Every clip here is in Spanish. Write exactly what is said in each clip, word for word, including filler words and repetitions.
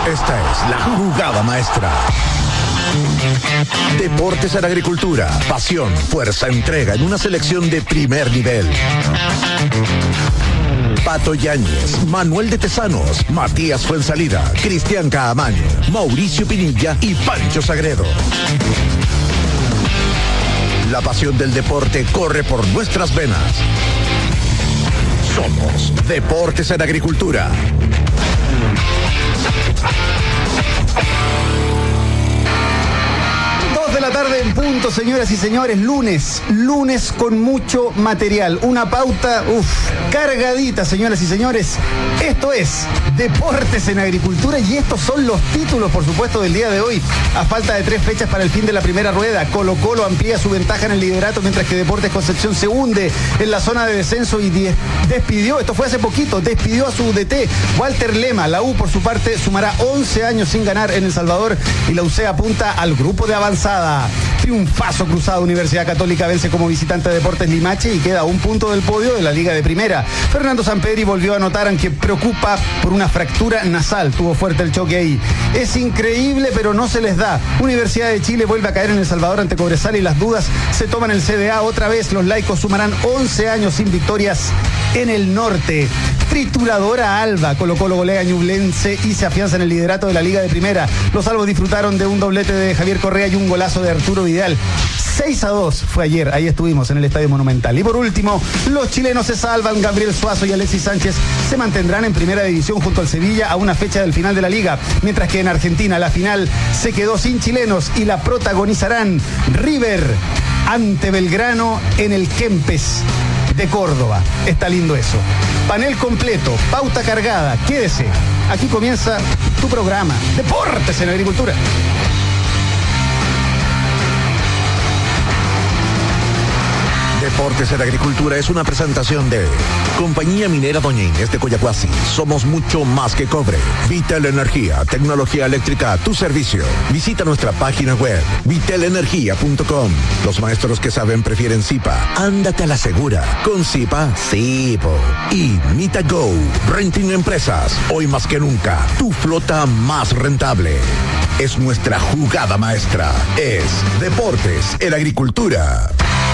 Esta es la jugada maestra. Deportes en Agricultura, pasión, fuerza, entrega en una selección de primer nivel. Pato Yáñez, Manuel de Tesanos, Matías Fuensalida, Cristian Caamaño, Mauricio Pinilla y Pancho Sagredo. La pasión del deporte corre por nuestras venas. Somos Deportes en Agricultura. De la tarde en punto, señoras y señores, lunes, lunes con mucho material, una pauta, uff, cargadita, señoras y señores. Esto es Deportes en Agricultura y estos son los títulos, por supuesto, del día de hoy. A falta de tres fechas para el fin de la primera rueda, Colo Colo amplía su ventaja en el liderato, mientras que Deportes Concepción se hunde en la zona de descenso y die- despidió, esto fue hace poquito, despidió a su D T, Walter Lema. La U, por su parte, sumará once años sin ganar en El Salvador y la U C apunta al grupo de avanzada. Triunfazo cruzado. Universidad Católica vence como visitante a Deportes Limache y queda a un punto del podio de la Liga de Primera. Fernando Sampedri volvió a anotar, aunque preocupa por una fractura nasal. Tuvo fuerte el choque ahí. Es increíble, pero no se les da. Universidad de Chile vuelve a caer en El Salvador ante Cobresal y las dudas se toman el C D A. Otra vez los laicos sumarán once años sin victorias en el norte. Trituradora Alba, Colo Colo golea a Ñublense y se afianza en el liderato de la Liga de Primera. Los albos disfrutaron de un doblete de Javier Correa y un golazo de Arturo Vidal. seis a dos fue ayer, ahí estuvimos en el Estadio Monumental. Y por último, los chilenos se salvan. Gabriel Suazo y Alexis Sánchez se mantendrán en primera división junto al Sevilla a una fecha del final de la Liga, mientras que en Argentina la final se quedó sin chilenos y la protagonizarán River ante Belgrano en el Kempes de Córdoba. Está lindo eso. Panel completo, pauta cargada. Quédese. Aquí comienza tu programa Deportes en Agricultura. Deportes en Agricultura es una presentación de Compañía Minera Doña Inés de Coyahuasi. Somos mucho más que cobre. Vitel Energía, tecnología eléctrica a tu servicio. Visita nuestra página web, vitel energía punto com. Los maestros que saben prefieren Zipa. Ándate a la segura. Con Zipa, sí, po. Y MitaGo, Renting Empresas. Hoy más que nunca, tu flota más rentable. Es nuestra jugada maestra. Es Deportes en Agricultura.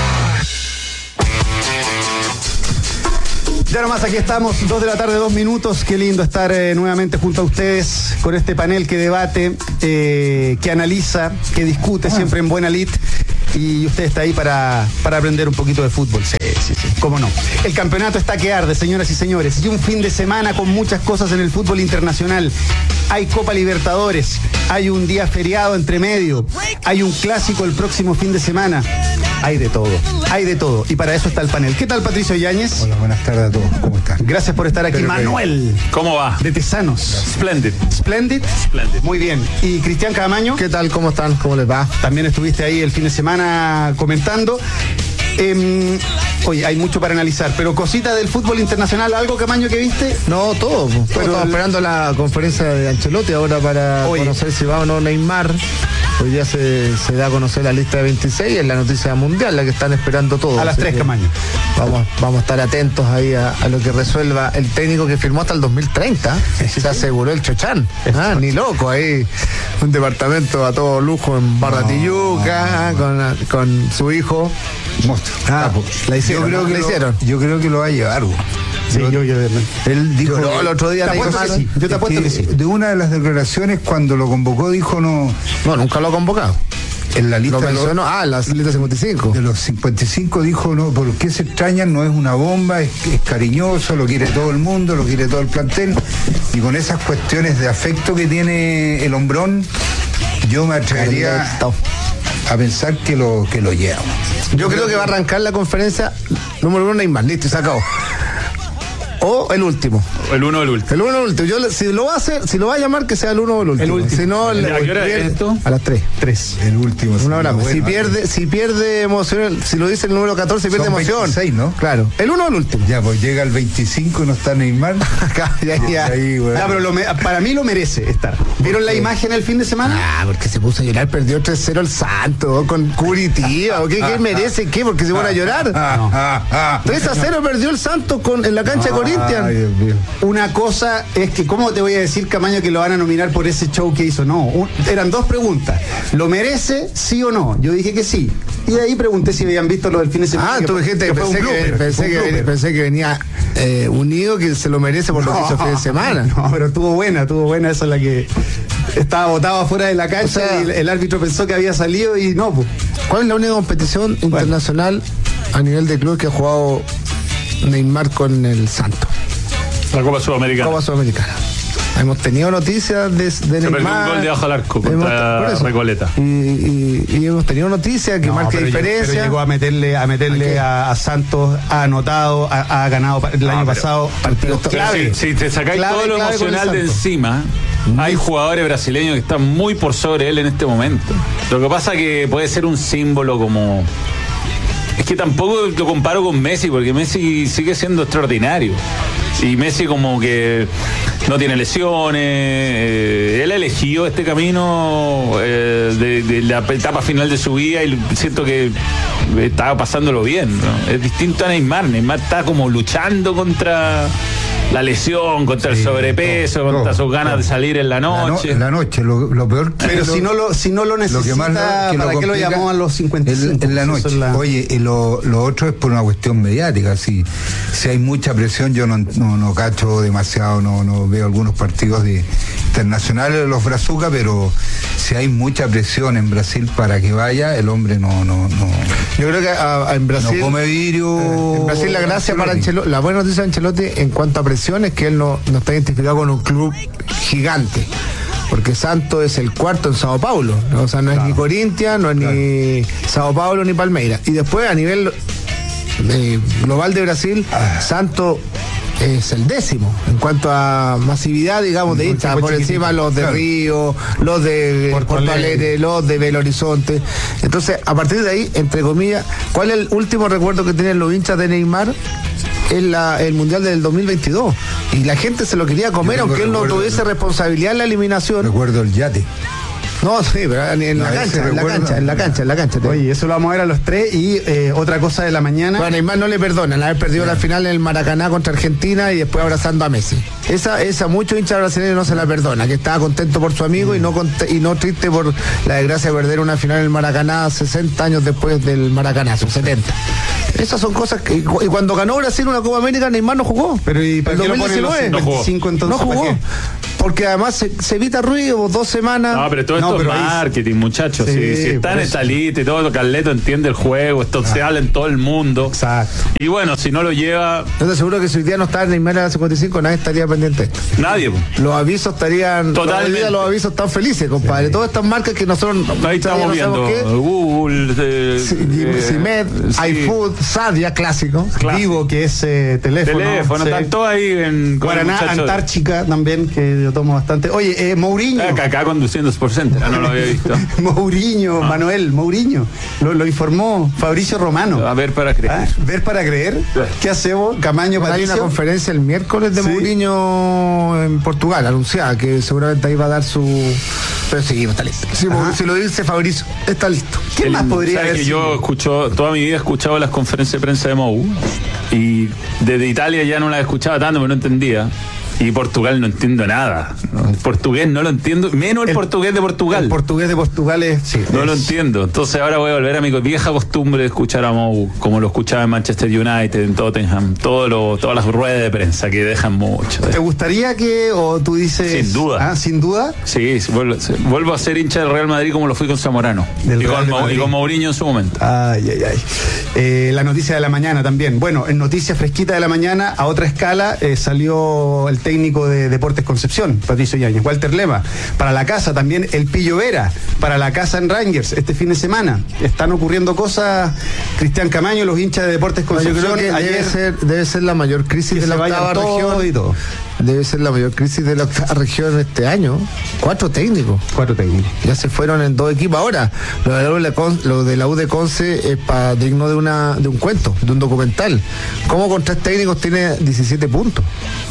Ya nomás aquí estamos, dos de la tarde, dos minutos. Qué lindo estar eh, nuevamente junto a ustedes con este panel que debate, eh, que analiza, que discute siempre en buena lid. Y usted está ahí para, para aprender un poquito de fútbol. Sí, sí, sí. ¿Cómo no? El campeonato está que arde, señoras y señores. Y un fin de semana con muchas cosas en el fútbol internacional. Hay Copa Libertadores. Hay un día feriado entre medio. Hay un clásico el próximo fin de semana. Hay de todo. Hay de todo. Y para eso está el panel. ¿Qué tal, Patricio Yáñez? Hola, buenas tardes a todos. ¿Cómo están? Gracias por estar aquí. Pero, Manuel. ¿Cómo va? De Tesanos. Splendid. Splendid. Splendid. Muy bien. Y Cristian Caamaño. ¿Qué tal? ¿Cómo están? ¿Cómo les va? También estuviste ahí el fin de semana comentando. Eh, oye, hay mucho para analizar, pero cosita del fútbol internacional, ¿algo, Caamaño, que viste? No, todo. Pero estamos el... esperando la conferencia de Ancelotti ahora para oye. conocer si va o no Neymar. Hoy día se, se da a conocer la lista de veintiséis, es la noticia mundial, la que están esperando todos. A las tres, Caamaño. Vamos, vamos a estar atentos ahí a, a lo que resuelva el técnico que firmó hasta el dos mil treinta. Se aseguró el Chochán. Ah, ni loco, ahí un departamento a todo lujo en Barratiyuca, no. con, con su hijo. Monstruo. Ah, la hicieron. Yo creo que la lo, hicieron. Yo creo que lo va a llevar, güey. Sí, yo, yo, yo, él dijo. Yo, no, el otro día te apuesto que sí. Yo te apuesto que, que sí. De una de las declaraciones, cuando lo convocó, dijo no. No, nunca lo ha convocado. En la lista lo mencionó, de los, ah, la lista cincuenta y cinco. De los cincuenta y cinco dijo, no, ¿por qué se extrañan? No es una bomba, es, es cariñoso, lo quiere todo el mundo, lo quiere todo el plantel. Y con esas cuestiones de afecto que tiene el hombrón, yo me atrevería a pensar que lo, que lo lleva. Yo creo que va a arrancar la conferencia número uno Neymar, listo, y se acabó. O el último. El uno o el último. El uno o el último. Yo, si lo va a hacer, si lo va a llamar, que sea el uno o el último. El último. Si no, el, ¿A qué hora es esto? A las tres. Tres. El último. Una hora más. Bueno, si pierde, si pierde emoción, si lo dice el número catorce, pierde son emoción. veintiséis, ¿no? Claro. El uno o el último. Ya, pues llega el veinticinco y no está Neymar. Acá, ya, ya. Ahí, bueno. No, pero lo me, para mí lo merece estar. ¿Vieron la imagen el fin de semana? Ah, porque se puso a llorar, perdió tres cero el Santo con Curitiba. ¿Qué, qué merece? ¿Qué? ¿Porque se van a llorar? No. tres a cero perdió el Santos con, en la cancha no, de Corinthians. Ay, Dios mío. Una cosa es que, ¿cómo te voy a decir, Camaño, que lo van a nominar por ese show que hizo? No, un- eran dos preguntas. ¿Lo merece, sí o no? Yo dije que sí. Y de ahí pregunté si habían visto lo del fin de semana. Ah, que tú fue- dijiste que que fue un pensé, que, blooper, pensé, fue un que, blooper. pensé que venía eh, unido, que se lo merece por lo que hizo el fin de semana. No, pero estuvo buena, estuvo buena. Esa es la que estaba botado afuera de la cancha, O sea, y el, el árbitro pensó que había salido y no, pues. ¿Cuál es la única competición internacional a nivel de club que ha jugado Neymar con el Santos? La Copa Sudamericana. Copa Sudamericana. Hemos tenido noticias de, de Se perdió Neymar. un gol de bajo al arco Hemos- contra por eso. Recoleta. Y, y- y hemos tenido noticias que No, marca pero llegó- diferencia. pero llegó a meterle, a meterle a, a Santos, ha anotado, ha, ha ganado pa- el No, año pero- pasado partidos pero- clave. Si, si te sacáis Clave, todo lo clave con el emocional de Santos. encima, hay jugadores brasileños que están muy por sobre él en este momento. Lo que pasa que puede ser un símbolo como... Es que tampoco lo comparo con Messi, porque Messi sigue siendo extraordinario. Y Messi como que no tiene lesiones. eh, él ha elegido este camino eh, de, de la etapa final de su vida y siento que estaba pasándolo bien, ¿no? Es distinto a Neymar. Neymar está como luchando contra la lesión, contra el Sí, sobrepeso, todo, contra todo, sus ganas todo. de salir en la La, no- noche. la noche, lo, lo peor que Pero lo- si no lo, si no lo lo necesita, que más lo- que ¿para qué lo complica llamó a los cincuenta y cinco? En, en la Eso noche. es la- Oye, y lo, lo otro es por una cuestión mediática. Si, si hay mucha presión, yo no, no, no cacho demasiado, no, no veo algunos partidos de internacionales de los Brazucas, pero si hay mucha presión en Brasil para que vaya, el hombre no, no, no, Yo creo que a- a- en Brasil. no come vidrio. Eh, En Brasil la gracia para Ancelotti, la buena noticia de Ancelotti en cuanto a presión es que él no, no está identificado con un club gigante. Porque Santos es el cuarto en Sao Paulo, ¿no? O sea, no es ni Corinthians, no es ni Sao Paulo ni Palmeiras. Y después a nivel eh, global de Brasil, Santos es el décimo en cuanto a masividad, digamos, de hinchas, por encima los de Claro. Río, los de Porto Porto Alegre. Alegre, los de Belo Horizonte. Entonces, a partir de ahí, entre comillas, ¿cuál es el último recuerdo que tienen los hinchas de Neymar? Es la, el Mundial del dos mil veintidós. Y la gente se lo quería comer, Yo tengo aunque él no recuerdo, tuviese ¿no? responsabilidad en la eliminación. Recuerdo el yate. No, sí, pero en, en No, la ese cancha, en la recuerdo. cancha, en la cancha, en la cancha. Oye, eso lo vamos a ver a los tres. Y eh, otra cosa de la mañana. Bueno, a Neymar no le perdonan haber perdido la final en el Maracaná contra Argentina y después abrazando a Messi. Esa, esa muchos hinchas brasileños no se la perdona, que estaba contento por su amigo y no conte- y no triste por la desgracia de perder una final en el Maracaná sesenta años después del Maracanazo, setenta. Esas son cosas que. Y cu- y cuando ganó Brasil una Copa América, Neymar no jugó. Pero ¿y para El qué lo ponen los dos mil diecinueve. No jugó. cincuenta y cinco entonces? No ¿para jugó. qué? Porque además se, se evita ruido, dos semanas. No, pero todo No, esto pero es ahí- marketing, muchachos. Sí, si, si está por en eso. esta lista y todo, Carleto entiende el juego, esto se habla en todo el mundo. Exacto. Y bueno, si no lo lleva Yo te aseguro que si hoy día no está Neymar a la cincuenta y cinco, nadie estaría pendiente. nadie. po. Los avisos estarían. Totalmente. Hoy día los avisos están felices, compadre. Todas estas marcas que nosotros. Ahí estamos no sabemos viendo qué. Google, eh, Sí, eh, Cimed, sí. iFood, Sadia, clásico. Clásico. Vivo, que es eh, teléfono. Teléfono, sí. están todos ahí en con el Guaraná, muchacho. Antártica también, que yo tomo bastante. Oye, eh, Mourinho. Acá, acá conduciendo Sport Center, ah, no lo había visto. Mourinho, Ah. Manuel, Mourinho. Lo, lo informó Fabricio Romano. A ver para creer. Ah, ¿Ver para creer? Sí. ¿Qué hacemos? Camaño, Hay Patricio. una conferencia el miércoles de Sí. Mourinho en Portugal, anunciada, que seguramente ahí va a dar su. Pero sí, está listo. Si, Ajá. si lo dice Fabricio, está listo. ¿Qué El- más podría ¿sabes haber que sido? yo escucho, toda mi vida he escuchado las conferencias de prensa de Mou y desde Italia ya no las escuchaba tanto, pero no entendía. Y Portugal no entiendo nada. ¿no? El portugués no lo entiendo, menos el, El- portugués de Portugal. El portugués de Portugal es. Sí, No es- lo entiendo. Entonces ahora voy a volver a mi vieja costumbre de escuchar a Mou, como lo escuchaba en Manchester United, en Tottenham, todo lo, todas las ruedas de prensa que dejan mucho. ¿Te gustaría que, o tú dices. Sin duda. Ah, sin duda. Sí, vuelvo, vuelvo a ser hincha del Real Madrid como lo fui con Zamorano Del y Real con, de Mau- Madrid. y con Mourinho en su momento. Ay, ay, ay. Eh, la noticia de la mañana también. Bueno, en noticia fresquita de la mañana, a otra escala, eh, salió el técnico de Deportes Concepción, Patricio Yáñez, Walter Lema. Para la casa también el Pillo Vera, para la casa en Rangers, este fin de semana. Están ocurriendo cosas, Cristian Camaño, los hinchas de Deportes No, yo Concepción. creo que ayer debe ser, debe ser la mayor crisis que de se la vayan octava todos región. y todo. Debe ser la mayor crisis de la octava región este año. Cuatro técnicos. Cuatro técnicos. Ya se fueron en dos equipos. Ahora, lo de la U de, Con- lo de la U de Conce es para digno de una de un cuento, de un documental. ¿Cómo con tres técnicos tiene diecisiete puntos?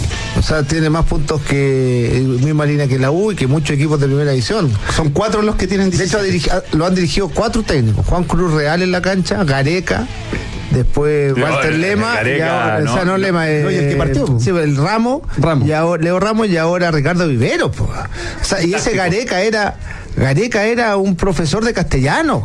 O sea, tiene más puntos que misma línea que la U y que muchos equipos de primera división. Son cuatro los que tienen De hecho, ha diecisiete. dirigi- lo han dirigido cuatro técnicos. Juan Cruz Real en la cancha, Gareca, después No, Walter el- Lema, el Gareca, y ahora, no, o sea, no, no, Lema, eh, no, y el que partió, sí, el Ramos, Ramos. Y ahora, Leo Ramos y ahora Ricardo Vivero, po. O sea, y ese Táctico. Gareca era, Gareca era un profesor de castellano.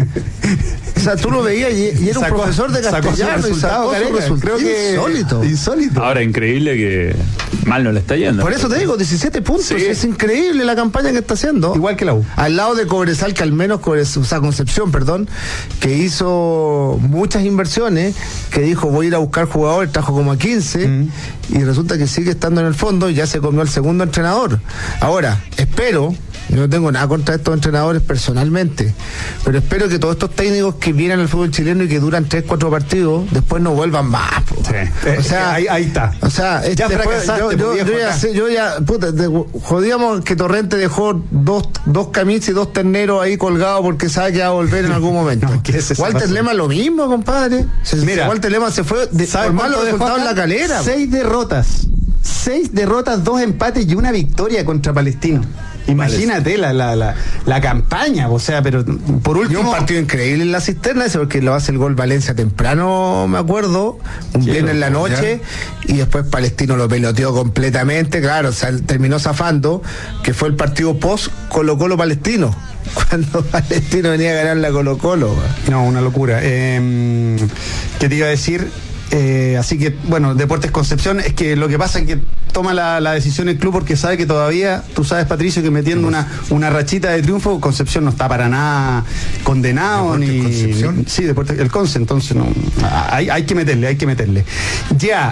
O sea, tú lo veías y, y era un Sacó- profesor de sacó su castellano y resultado, sacó su Gareca. resultado. Creo que Insólito. Insólito. Ahora, increíble que mal no le está yendo. Por eso te digo, diecisiete puntos, Sí. es increíble la campaña que está haciendo. Igual que la U. Al lado de Cobresal, que al menos, Cobres- o sea, Concepción, perdón, que hizo muchas inversiones, que dijo voy a ir a buscar jugadores, trajo como a quince, Mm. y resulta que sigue estando en el fondo y ya se comió al segundo entrenador. Ahora, espero, yo no tengo nada contra estos entrenadores personalmente, pero espero que todos estos técnicos que vienen al fútbol chileno y que duran tres, cuatro partidos, después no vuelvan más. Po. Sí. O sea, ahí, ahí está. O sea, Ya después, fracasaste, yo, yo, po, viejo, yo ya acá. sé, yo ya, puta, te- jodíamos que Torrente dejó dos, dos camisas y dos terneros ahí colgados porque sabe que va a volver en algún momento. No, ¿qué es esa Walter razón? Lema lo mismo, compadre. Se- Mira, Walter Lema se fue de, ¿Sabes por malos cuánto dejó resultados en acá? la calera. Seis derrotas. Seis derrotas, dos empates y una victoria contra Palestino. Imagínate la, la, la, la campaña, o sea, pero por Y último. un partido increíble en la cisterna, ese porque lo hace el gol Valencia temprano, me acuerdo, un Qué viernes en la loco, noche, y después Palestino lo peloteó completamente, claro, o sea, terminó zafando, que fue el partido post Colo Colo Palestino, cuando Palestino venía a ganar la Colo Colo. No, una locura. Eh, ¿Qué te iba a decir? Eh, así que, bueno, Deportes Concepción, es que lo que pasa es que toma la, la decisión el club porque sabe que todavía, tú sabes, Patricio, que metiendo una, una rachita de triunfo, Concepción no está para nada condenado. ¿Deportes ni Concepción? Sí, Deportes, el Conce, entonces no, hay, hay que meterle, hay que meterle. Ya,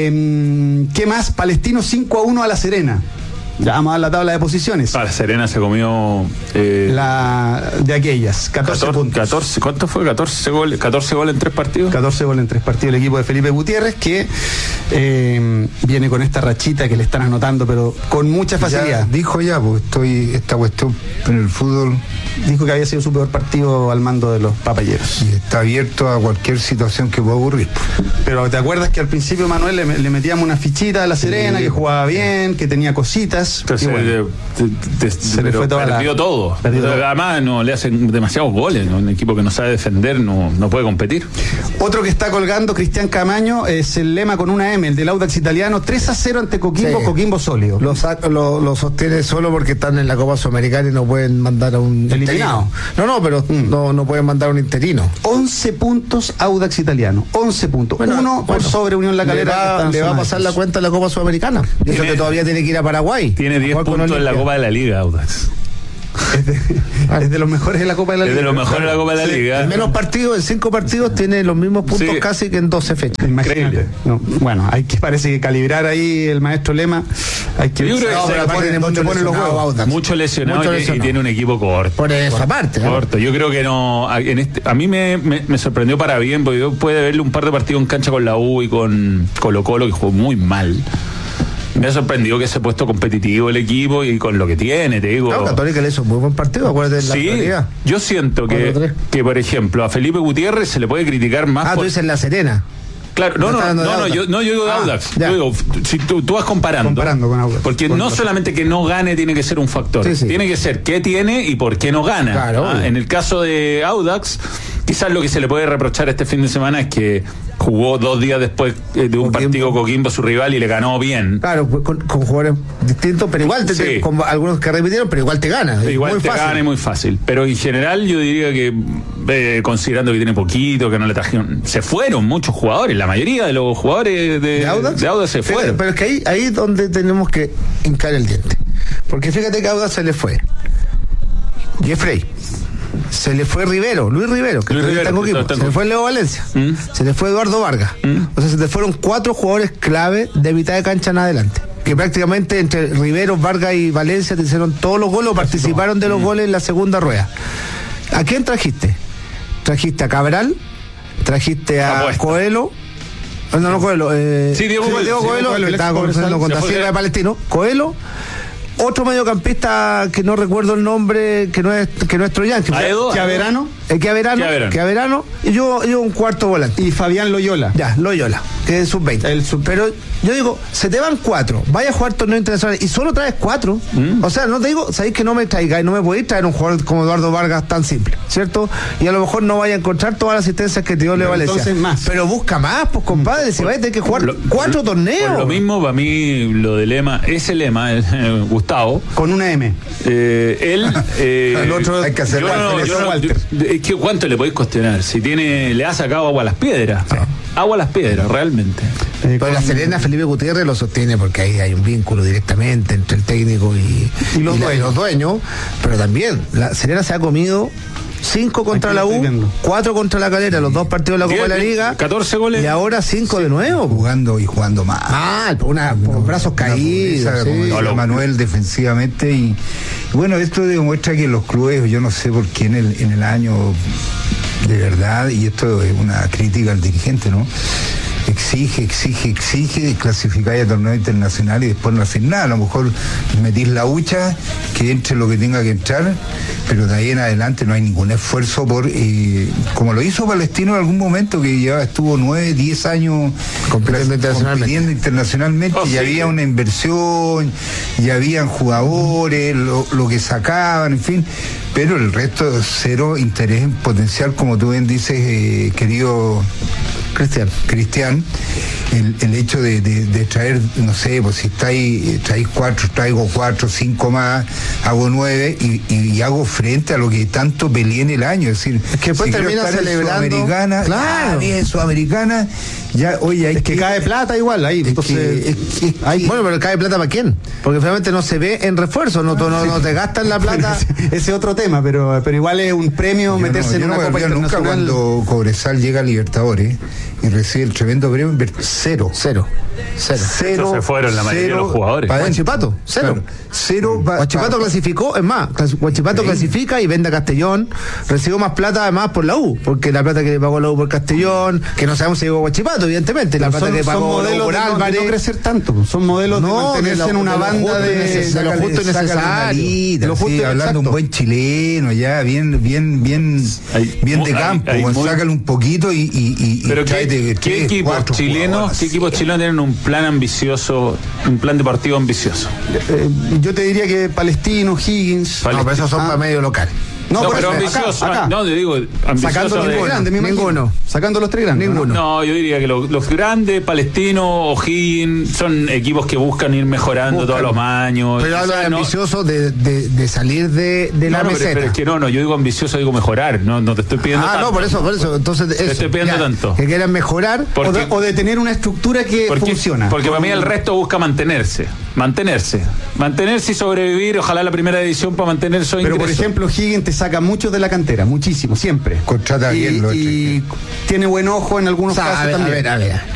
eh, ¿qué más? Palestino cinco a uno a La Serena. Ya vamos a dar la tabla de posiciones. Ah, la Serena se comió. Eh, La de aquellas, catorce, catorce, puntos. catorce, ¿cuánto fue? catorce goles, catorce goles en tres partidos. catorce goles en tres partidos el equipo de Felipe Gutiérrez, que eh, viene con esta rachita que le están anotando, pero con mucha facilidad. Ya dijo ya, porque estoy, esta cuestión en el fútbol Dijo que había sido su peor partido al mando de los papayeros. y está abierto a cualquier situación que pueda ocurrir. Pero ¿te acuerdas que al principio, Manuel, le, le metíamos una fichita a La Serena, que jugaba bien, que tenía cositas? Entonces, y bueno, te- te- te- se le pero fue toda la- perdió todo. perdió todo. Además, no le hacen demasiados goles, ¿no? Un equipo que no sabe defender no, no puede competir. Otro que está colgando, Cristian Camaño, es el Lema con una M, el del Audax italiano, tres a cero ante Coquimbo, Sí. Coquimbo sólido. Lo, saca- lo, lo sostiene solo porque están en la Copa Sudamericana y no pueden mandar a un Eliminado. interino. No, no, pero Mm. no, no pueden mandar a un interino. once puntos Audax italiano, once puntos. Bueno, Uno por bueno, sobre Unión La le Calera. que está va, en le va a zona de pasar la descenso. cuenta en la Copa Sudamericana. Y eso Tiene- que todavía tiene que ir a Paraguay. Tiene a diez jugar con puntos en la Olimpia. Copa de la Liga, Audax. Es de, es de los mejores de la Copa de la Es Liga. de los mejores de la Copa de la Sí. Liga. En menos partidos, en cinco partidos, tiene los mismos puntos Sí. casi que en doce fechas. Imagínate. Increíble. No, bueno, hay que parece que calibrar ahí el maestro Lema. Hay que Yo creo que No, se pero aparte pone- tiene ¿dónde mucho pone los lesionado huevos? Audax. Mucho lesionado, Mucho y- y lesionado. tiene un equipo corto. Por esa parte. ¿no? Corto. Yo creo que no. A, en este- a mí me, me- me sorprendió para bien, porque yo puede verle un par de partidos en cancha con la U y con Colo Colo, que jugó muy mal. Me ha sorprendido que se ha puesto competitivo el equipo y con lo que tiene, te digo. Claro, Católica le hizo un muy buen partido, acuérdate de la Sí, actualidad. yo siento que, cuatro tres. que, por ejemplo, a Felipe Gutiérrez se le puede criticar más. Ah, por- tú dices La Serena. Claro, no, No no, está no, hablando de no, Audax. yo, no, yo digo de Ah, Audax. ya. Yo digo, si tú, tú vas comparando. Comparando con Audax. Porque Con no razón. solamente que no gane tiene que ser un factor. Sí, sí. Tiene que ser qué tiene y por qué no gana. Claro, Ah, obvio. en el caso de Audax, quizás lo que se le puede reprochar este fin de semana es que jugó dos días después eh, de un Coquimbo. partido Coquimbo a su rival y le ganó bien. Claro, pues, con, con jugadores distintos, pero igual te, Sí. te- con algunos que repitieron, pero igual te gana. Es Igual muy te fácil. gana y muy fácil. Pero en general yo diría que, eh, considerando que tiene poquito, que no le trajeron... Se fueron muchos jugadores, la mayoría de los jugadores de, ¿De Audax? de Audax se Pero- fueron. Pero, es que ahí, ahí es donde tenemos que hincar el diente. Porque fíjate que a Audax se le fue Jeffrey, se le fue Rivero, Luis Rivero, que Luis todavía está en Rivero, Coquimbo, está en se le fue Leo Valencia, Mm. se le fue Eduardo Vargas. Mm. O sea, se le fueron cuatro jugadores clave de mitad de cancha en adelante. Que prácticamente entre Rivero, Vargas y Valencia te hicieron todos los goles o participaron de los Mm. goles en la segunda rueda. ¿A quién trajiste? Trajiste a Cabral, trajiste a Apuesta. Coelho. No, no, Coelho. Eh, Sí, Diego Coelho, Diego sí, Coelho, Coelho, que el estaba ex conversando Cobresal, contra se fue. Sierra de Palestino. Coelho, otro mediocampista que no recuerdo el nombre, que no es que no es Troyan, que, Aedo, que a Verano, eh, que a Verano, Chiaverano. que a Verano, y yo, yo un cuarto volante. Y Fabián Loyola. Ya, Loyola, que es sub veinte. El sub- Pero yo digo, se te van cuatro, vaya a jugar torneos internacionales y solo traes cuatro. Mm. O sea, no te digo, sabéis que no me traigáis, no me podéis traer un jugador como Eduardo Vargas tan simple, ¿cierto? Y a lo mejor no vaya a encontrar todas las asistencias que te dio Leo Pero Valencia. entonces más. Pero busca más, pues compadre, si vais a tener que jugar Lo- cuatro por- torneos. Por lo mismo, para mí, lo de Lema, ese Lema, eh, Gustavo, Con una M. eh, él. eh, El otro- hay que hacer yo la no- yo diferencia, no- Walter. yo- es que ¿cuánto le podéis cuestionar? Si tiene, le ha sacado agua a las piedras. Agua a las piedras, realmente. Eh, Pero la con- Serena, Felipe Gutiérrez lo sostiene porque ahí hay un vínculo directamente entre el técnico y, Y los la- dueños. los dueños. Pero también, la Serena se ha comido cinco contra Aquí la lo estoy U, viendo. cuatro contra la Calera, los dos partidos de la Copa de la diez, Liga. catorce goles. Y ahora cinco de nuevo. Jugando y jugando más. Ah, una, por brazos Una caídos. pobreza, sí. como decía No, lo- Manuel, defensivamente. Y, y bueno, esto demuestra que los clubes, yo no sé por qué en el, en el año, de verdad, y esto es una crítica al dirigente, ¿no? Exige, exige, exige clasificar a torneos internacionales y después no hacen nada. A lo mejor metís la hucha, que entre lo que tenga que entrar, pero de ahí en adelante no hay ningún esfuerzo por, eh, como lo hizo Palestino en algún momento, que ya estuvo nueve, diez años Compitiendo internacionalmente. compitiendo internacionalmente, Oh, y sí. había una inversión, y habían jugadores, lo, lo que sacaban, en fin, pero el resto cero interés en potencial, como tú bien dices, eh, querido Cristian. Cristian, el, el hecho de, de- de traer, no sé, pues si estáis, eh, traéis cuatro, traigo cuatro, cinco más, hago nueve y, y- y hago frente a lo que tanto peleé en el año. Es decir, Es que después si quiero termina estar en celebrando. Sudamericana, Claro. ya, bien, Sudamericana, ya, oye, hay Es que cae plata igual ahí. Es Entonces, que- es que- es que- hay- Bueno, pero cae plata para quién? Porque finalmente no se ve en refuerzo, no, no, no te gastan la plata. ese es otro tema, pero, pero igual es un premio Yo meterse no, en yo una no me Copa olvido nunca Internacional. cuando Cobresal llega a Libertadores y recibe el tremendo premio, inver- cero. Cero. Cero. Cero. se fueron la mayoría de los jugadores. pa' dentro. Huachipato, cero. Claro, cero. pa- Huachipato pa- clasificó, es más, clas- Huachipato Sí. clasifica y vende a Castellón, recibió más plata además por la U, porque la plata que le pagó la U por Castellón, que no sabemos si llegó a Huachipato, evidentemente, la Pero plata son, que son pagó modelos por de, no, de Álvarez. no crecer tanto, son modelos No, de mantenerse de lo- en una de lo banda justo y de, necesario. de lo Sácale- justo y sácale necesario. malita, De lo sí, justo y hablando exacto. un buen chileno, ya, bien, bien, bien, Hay bien mu- de hay- campo, hay pues, muy- sácale un poquito y, y, y, y Pero ¿qué, tráete qué tres, equipos cuatro chilenos, jugadores. qué equipos chilenos tienen un plan ambicioso, un plan deportivo ambicioso? Eh, yo te diría que Palestino, Higgins. Vale. No, pero esos son Ah. para medio local. No, No, por pero eso, ambicioso. acá, acá. No, te digo, ambicioso Sacando los de- tres grandes, me imagino. Ninguno. Sacando los tres grandes. ¿no? Ninguno. No, yo diría que los, los grandes, Palestino, O'Higgins, son equipos que buscan ir mejorando Buscan. todos los años. Pero O habla sea, de no- ambicioso de, de, de salir de, de no, la no, pero, meseta. pero es que no, no, yo digo ambicioso, digo mejorar, no, no te estoy pidiendo Ah, tanto. no, por eso, por eso. Entonces, eso, estoy pidiendo tanto. Que quieran mejorar. Porque- O de, o de tener una estructura que Porque, funciona. porque para mí el resto busca mantenerse, mantenerse, mantenerse y sobrevivir, ojalá la primera división para mantener su Pero por ingreso. ejemplo, Higgins te saca mucho de la cantera, muchísimo, siempre. Contrata y, bien los y tiene buen ojo en algunos O sea, casos a ver, también. a ver, a ver.